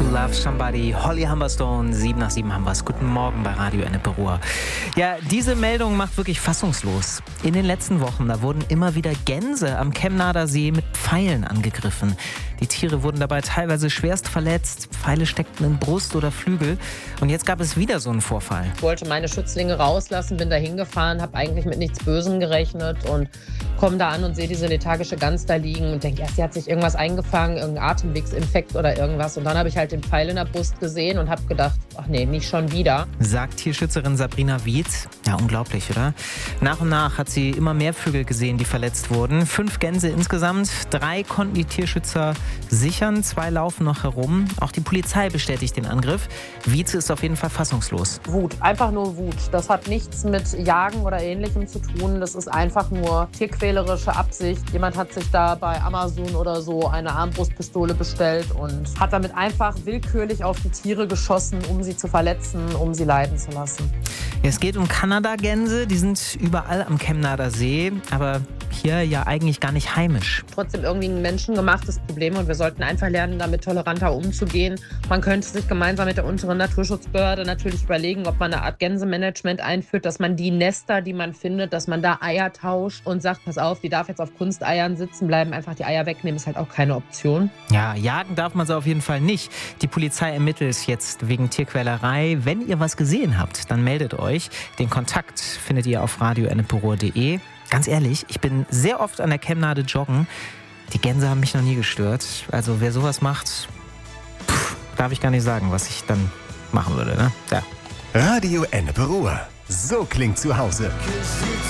To Love Somebody, Holly Humberstone, 7 nach 7 haben wir's. Guten Morgen bei Radio Ennepe Ruhr. Ja, diese Meldung macht wirklich fassungslos. In den letzten Wochen, da wurden immer wieder Gänse am Kemnader See mit Pfeilen angegriffen. Die Tiere wurden dabei teilweise schwerst verletzt, Pfeile steckten in Brust oder Flügel. Und jetzt gab es wieder so einen Vorfall. Ich wollte meine Schützlinge rauslassen, bin da hingefahren, habe eigentlich mit nichts Bösem gerechnet und komme da an und sehe diese lethargische Gans da liegen und denke, erst sie hat sich irgendwas eingefangen, irgendein Atemwegsinfekt oder irgendwas. Und dann habe ich halt den Pfeil in der Brust gesehen und habe gedacht, ach nee, nicht schon wieder. Sagt Tierschützerin Sabrina Wietz. Ja, unglaublich, oder? Nach und nach hat sie immer mehr Vögel gesehen, die verletzt wurden. 5 Gänse insgesamt. 3 konnten die Tierschützer sichern, 2 laufen noch herum. Auch die Polizei bestätigt den Angriff. Wietz ist auf jeden Fall fassungslos. Wut, einfach nur Wut. Das hat nichts mit Jagen oder Ähnlichem zu tun. Das ist einfach nur tierquälerische Absicht. Jemand hat sich da bei Amazon oder so eine Armbrustpistole bestellt und hat damit einfach willkürlich auf die Tiere geschossen, um sie zu verletzen, um sie leiden zu lassen. Es geht um Kanadagänse, die sind überall am Kemnader See, aber hier ja eigentlich gar nicht heimisch. Trotzdem irgendwie ein menschengemachtes Problem und wir sollten einfach lernen, damit toleranter umzugehen. Man könnte sich gemeinsam mit der unteren Naturschutzbehörde natürlich überlegen, ob man eine Art Gänsemanagement einführt, dass man die Nester, die man findet, dass man da Eier tauscht und sagt, pass auf, die darf jetzt auf Kunsteiern sitzen bleiben, einfach die Eier wegnehmen, ist halt auch keine Option. Ja, jagen darf man sie auf jeden Fall nicht. Die Polizei ermittelt jetzt wegen Tierquälerei. Wenn ihr was gesehen habt, dann meldet euch. Den Kontakt findet ihr auf radioenneperuhr.de. Ganz ehrlich, ich bin sehr oft an der Kemnade joggen. Die Gänse haben mich noch nie gestört. Also wer sowas macht, darf ich gar nicht sagen, was ich dann machen würde. Ne? Ja. Radio Ennepe Ruhr. So klingt zu Hause.